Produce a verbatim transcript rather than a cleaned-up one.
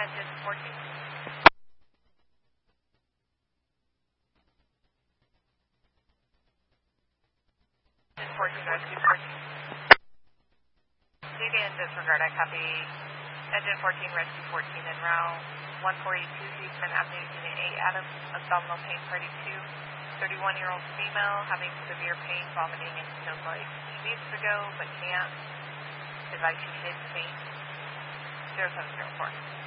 engine fourteen. Engine fourteen, rescue fourteen. D D in disregard, I copy. Engine fourteen, rescue fourteen en route. one forty-two Houston Avenue, Unit eight, Adams, abdominal pain, party two. thirty-one-year-old female having severe pain, vomiting, and feels like she needs to go but can't. Advise she should faint. zero seven zero four.